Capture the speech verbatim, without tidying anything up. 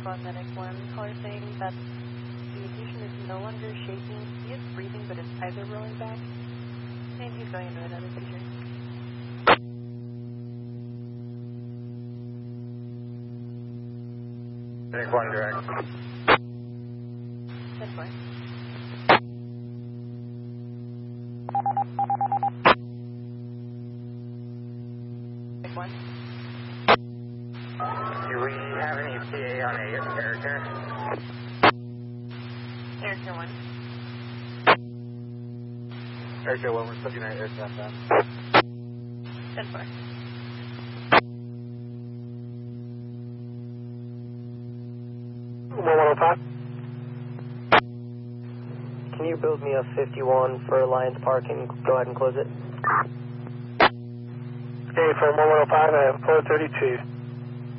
Squad Medic one, caller saying that the patient is no longer shaking. He is breathing, but his eyes are rolling back, and he's going into another seizure. Medic one direct. ten four. Medic one. Do we have any P A on a Erica? Erica one. Erica one, we're putting our aircraft down. ten four. one one oh five. Can you build me a fifty-one for Alliance Park and go ahead and close it? Okay, from one one oh five, I have four thirty-two.